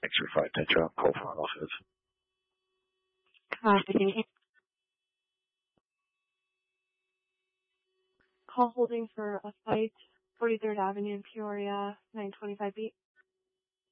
X-ray 5 Tetra, call front office. Call holding for a fight, 43rd Avenue in Peoria, 925 beat.